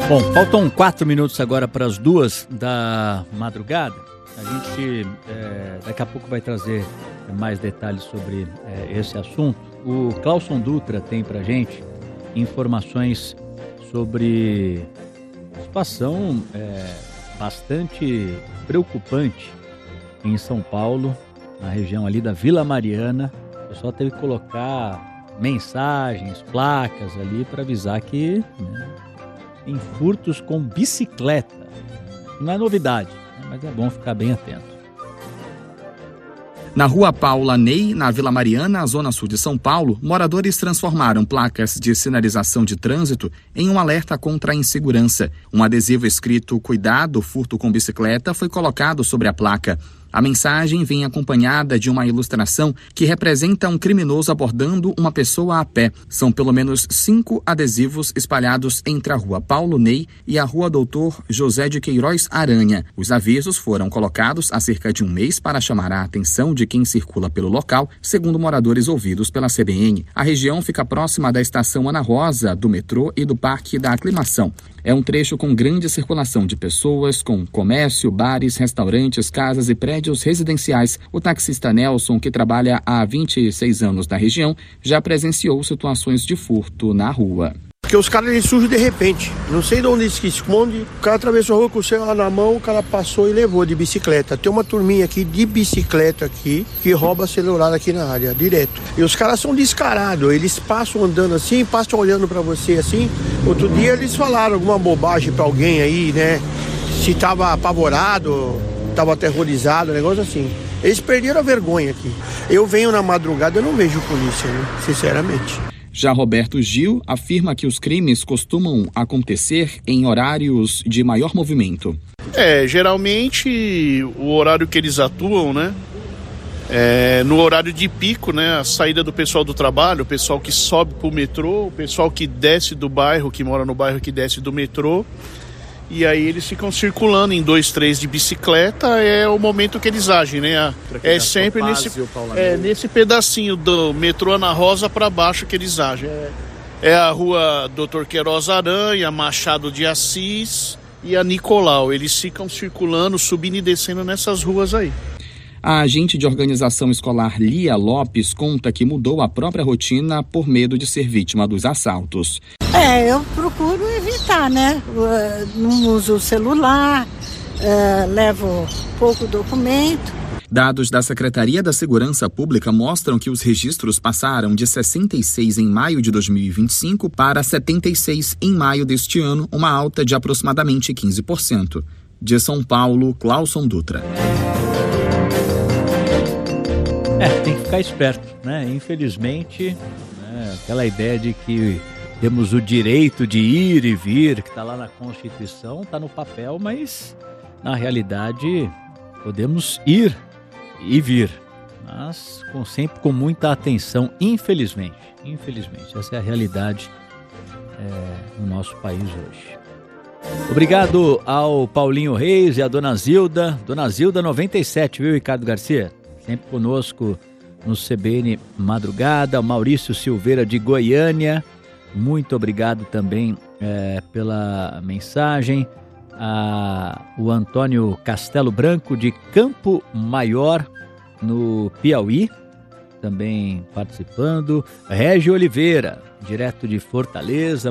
Bom, faltam 4 minutos agora para as 2 da madrugada. A gente daqui a pouco vai trazer mais detalhes sobre esse assunto. O Clauson Dutra tem para gente informações sobre situação bastante preocupante em São Paulo, na região ali da Vila Mariana. O pessoal teve que colocar mensagens, placas ali para avisar que tem furtos com bicicleta. Não é novidade, mas é bom ficar bem atento. Na rua Paula Ney, na Vila Mariana, zona sul de São Paulo, moradores transformaram placas de sinalização de trânsito em um alerta contra a insegurança. Um adesivo escrito "Cuidado, furto com bicicleta" foi colocado sobre a placa. A mensagem vem acompanhada de uma ilustração que representa um criminoso abordando uma pessoa a pé. São pelo menos 5 adesivos espalhados entre a rua Paulo Ney e a rua Doutor José de Queiroz Aranha. Os avisos foram colocados há cerca de um mês para chamar a atenção de quem circula pelo local, segundo moradores ouvidos pela CBN. A região fica próxima da estação Ana Rosa, do metrô e do Parque da Aclimação. É um trecho com grande circulação de pessoas, com comércio, bares, restaurantes, casas e prédios residenciais. O taxista Nelson, que trabalha há 26 anos na região, já presenciou situações de furto na rua. Porque os caras eles surgem de repente, não sei de onde eles se escondem. O cara atravessou a rua com o celular na mão, o cara passou e levou de bicicleta. Tem uma turminha aqui de bicicleta aqui que rouba celular aqui na área, direto. E os caras são descarados, eles passam andando assim, passam olhando pra você assim. Outro dia eles falaram alguma bobagem pra alguém aí, né? Se tava apavorado, tava aterrorizado, um negócio assim. Eles perderam a vergonha aqui. Eu venho na madrugada, eu não vejo polícia, né? Sinceramente. Já Roberto Gil afirma que os crimes costumam acontecer em horários de maior movimento. Geralmente o horário que eles atuam, né? No horário de pico, né? A saída do pessoal do trabalho, o pessoal que sobe pro metrô, o pessoal que desce do bairro, que mora no bairro que desce do metrô. E aí eles ficam circulando em 2, 3 de bicicleta, é o momento que eles agem, né? É sempre nesse pedacinho do metrô Ana Rosa para baixo que eles agem. É a rua Doutor Queiroz Aranha, Machado de Assis e a Nicolau. Eles ficam circulando, subindo e descendo nessas ruas aí. A agente de organização escolar Lia Lopes conta que mudou a própria rotina por medo de ser vítima dos assaltos. Eu procuro evitar, né? Não uso o celular, levo pouco documento. Dados da Secretaria da Segurança Pública mostram que os registros passaram de 66 em maio de 2025 para 76 em maio deste ano, uma alta de aproximadamente 15%. De São Paulo, Clauson Dutra. Tem que ficar esperto, né? Infelizmente, aquela ideia de que temos o direito de ir e vir, que está lá na Constituição, está no papel, mas na realidade podemos ir e vir, mas sempre com muita atenção, infelizmente. Essa é a realidade no nosso país hoje. Obrigado ao Paulinho Reis e à Dona Zilda. Dona Zilda 97, viu, Ricardo Garcia? Sempre conosco no CBN Madrugada. Maurício Silveira de Goiânia, muito obrigado também pela mensagem. O Antônio Castelo Branco de Campo Maior, no Piauí, também participando. Régio Oliveira, direto de Fortaleza.